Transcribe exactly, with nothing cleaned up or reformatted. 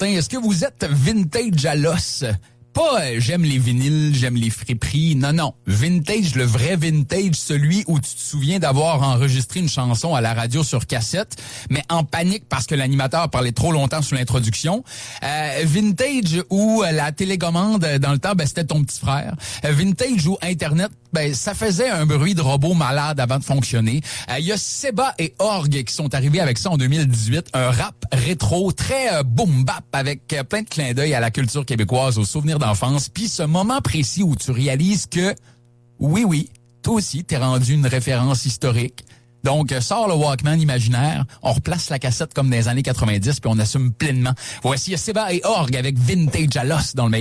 Martin, est-ce que vous êtes vintage à l'os? Pas euh, j'aime les vinyles, j'aime les friperies. Non, non. Vintage, le vrai vintage, celui où tu te souviens d'avoir enregistré une chanson à la radio sur cassette, mais en panique parce que l'animateur parlait trop longtemps sur l'introduction. Euh, vintage où euh, la télécommande, euh, dans le temps, ben, c'était ton petit frère. Euh, vintage où Internet, ben, ça faisait un bruit de robot malade avant de fonctionner. Il euh, y a Seba et Org qui sont arrivés avec ça en deux mille dix-huit. Un rap rétro, très euh, boom bap, avec euh, plein de clins d'œil à la culture québécoise, aux souvenirs d'enfance. Puis ce moment précis où tu réalises que, oui, oui, toi aussi, t'es rendu une référence historique. Donc, euh, sors le Walkman imaginaire, on replace la cassette comme dans les années quatre-vingt-dix, puis on assume pleinement. Voici Seba et Org avec Vintage à l'os dans le meilleur.